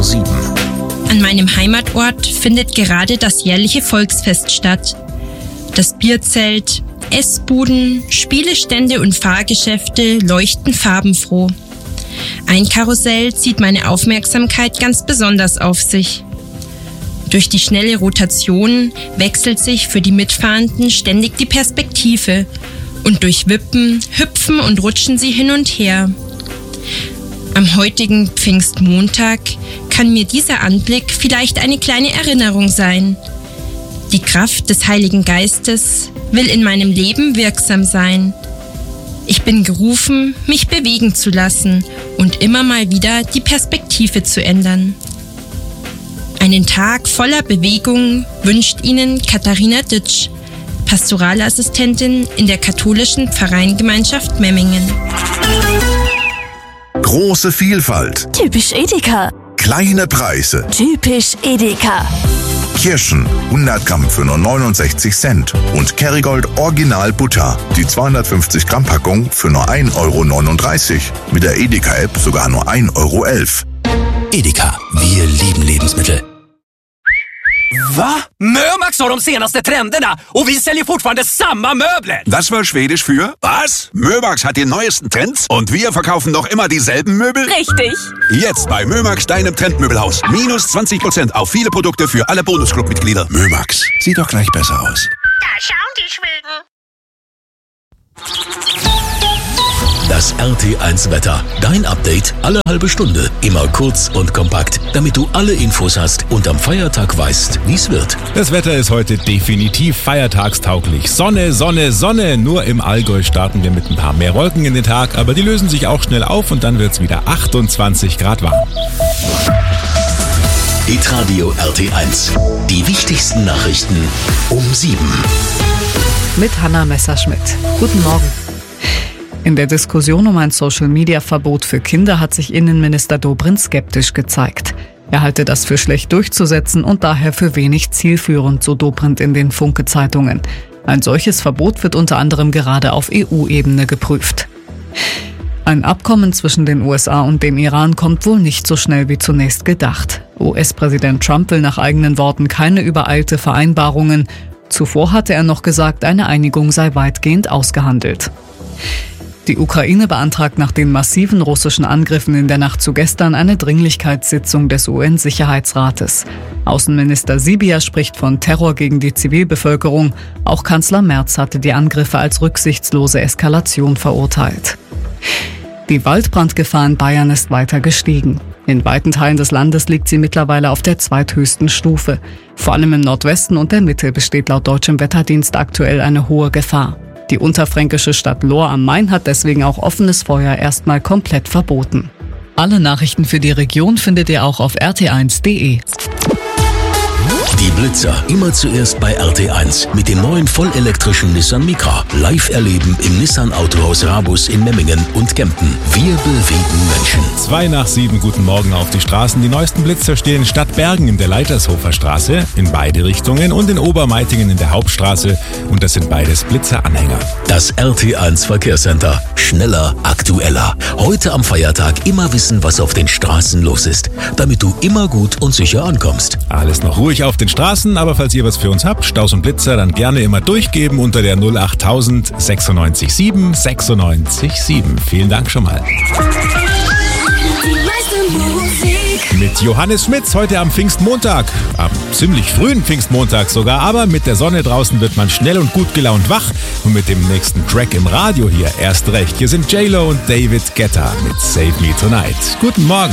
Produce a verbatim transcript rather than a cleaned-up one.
sieben. An meinem Heimatort findet gerade das jährliche Volksfest statt. Das Bierzelt, Essbuden, Spielestände und Fahrgeschäfte leuchten farbenfroh. Ein Karussell zieht meine Aufmerksamkeit ganz besonders auf sich. Durch die schnelle Rotation wechselt sich für die Mitfahrenden ständig die Perspektive und durch Wippen, Hüpfen und Rutschen sie hin und her. Am heutigen Pfingstmontag kann mir dieser Anblick vielleicht eine kleine Erinnerung sein. Die Kraft des Heiligen Geistes will in meinem Leben wirksam sein. Ich bin gerufen, mich bewegen zu lassen und immer mal wieder die Perspektive zu ändern. Einen Tag voller Bewegung wünscht Ihnen Katharina Ditsch, Pastoralassistentin in der katholischen Pfarreiengemeinschaft Memmingen. Große Vielfalt. Typisch Edeka. Kleine Preise. Typisch Edeka. Kirschen hundert Gramm für nur neunundsechzig Cent und Kerrygold Original Butter, die zweihundertfünfzig Gramm Packung für nur ein Euro neununddreißig. Mit der Edeka-App sogar nur ein Euro elf. Edeka, wir lieben Lebensmittel. Va? Mömax har de senaste trenderna och vi säljer fortfarande samma möbler. Das war Schwedisch für was? Mömax hat die neuesten Trends und wir verkaufen noch immer dieselben Möbel? Richtig. Jetzt bei Mömax, deinem Trendmöbelhaus. Minus zwanzig Prozent auf viele Produkte für alle Bonusclub-Mitglieder. Mömax, sieht doch gleich besser aus. Da schauen die Schweden. Das R T eins Wetter. Dein Update alle halbe Stunde. Immer kurz und kompakt, damit du alle Infos hast und am Feiertag weißt, wie es wird. Das Wetter ist heute definitiv feiertagstauglich. Sonne, Sonne, Sonne. Nur im Allgäu starten wir mit ein paar mehr Wolken in den Tag, aber die lösen sich auch schnell auf und dann wird's wieder achtundzwanzig Grad warm. Hitradio R T eins. Die wichtigsten Nachrichten um sieben. Mit Hanna Messerschmidt. Guten Morgen. In der Diskussion um ein Social-Media-Verbot für Kinder hat sich Innenminister Dobrindt skeptisch gezeigt. Er halte das für schlecht durchzusetzen und daher für wenig zielführend, so Dobrindt in den Funke-Zeitungen. Ein solches Verbot wird unter anderem gerade auf E U-Ebene geprüft. Ein Abkommen zwischen den U S A und dem Iran kommt wohl nicht so schnell wie zunächst gedacht. U S-Präsident Trump will nach eigenen Worten keine übereilte Vereinbarungen. Zuvor hatte er noch gesagt, eine Einigung sei weitgehend ausgehandelt. Die Ukraine beantragt nach den massiven russischen Angriffen in der Nacht zu gestern eine Dringlichkeitssitzung des U N-Sicherheitsrates. Außenminister Sybiha spricht von Terror gegen die Zivilbevölkerung. Auch Kanzler Merz hatte die Angriffe als rücksichtslose Eskalation verurteilt. Die Waldbrandgefahr in Bayern ist weiter gestiegen. In weiten Teilen des Landes liegt sie mittlerweile auf der zweithöchsten Stufe. Vor allem im Nordwesten und der Mitte besteht laut deutschem Wetterdienst aktuell eine hohe Gefahr. Die unterfränkische Stadt Lohr am Main hat deswegen auch offenes Feuer erstmal komplett verboten. Alle Nachrichten für die Region findet ihr auch auf r t eins punkt d e. Die Blitzer immer zuerst bei R T eins mit dem neuen vollelektrischen Nissan Micra. Live erleben im Nissan Autohaus Rabus in Memmingen und Kempten. Wir bewegen Menschen. Zwei nach sieben, guten Morgen auf die Straßen. Die neuesten Blitzer stehen in Stadtbergen in der Leitershofer Straße, in beide Richtungen und in Obermeitingen in der Hauptstraße. Und das sind beides Blitzeranhänger. Das R T eins Verkehrscenter. Schneller, aktueller. Heute am Feiertag immer wissen, was auf den Straßen los ist, damit du immer gut und sicher ankommst. Alles noch ruhig auf den Straßen, aber falls ihr was für uns habt, Staus und Blitzer, dann gerne immer durchgeben unter der null achttausend sechsundneunzig sieben sechsundneunzig sieben. Vielen Dank schon mal. Mit Johannes Schmitz heute am Pfingstmontag, am ziemlich frühen Pfingstmontag sogar, aber mit der Sonne draußen wird man schnell und gut gelaunt wach und mit dem nächsten Track im Radio hier erst recht. Hier sind J-Lo und David Guetta mit Save Me Tonight. Guten Morgen.